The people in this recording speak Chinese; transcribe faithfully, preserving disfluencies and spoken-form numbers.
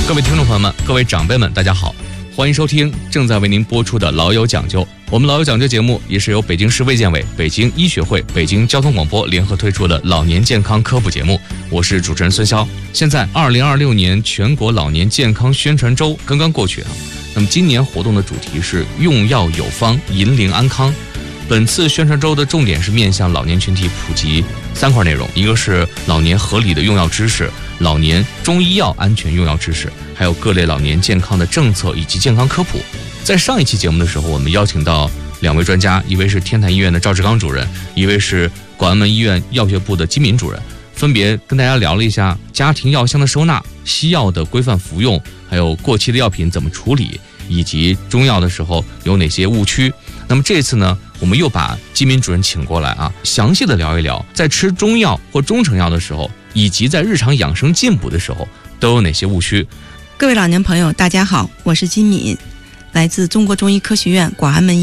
各位听众朋友们，各位长辈们，大家好，欢迎收听正在为您播出的《老友讲究》。我们《老友讲究》节目也是由北京市卫健委、北京医学会、北京交通广播联合推出的老年健康科普节目。我是主持人孙潇。现在，二零二六年全国老年健康宣传周刚刚过去啊。那么今年活动的主题是用药有方，银龄安康。本次宣传周的重点是面向老年群体普及三块内容，一个是老年合理的用药知识，老年中医药安全用药知识，还有各类老年健康的政策以及健康科普。在上一期节目的时候，我们邀请到两位专家，一位是天坛医院的赵志刚主任，一位是广安门医院药学部的金敏主任，分别跟大家聊了一下家庭药箱的收纳、西药的规范服用，还有过期的药品怎么处理，以及中药的时候有哪些误区。那么这次呢，我们又把金敏主任请过来啊，详细的聊一聊在吃中药或中成药的时候，以及在日常养生进补的时候都有哪些误区。 各位老年朋友大家好，我是金敏，来自中国中医科学院广安门医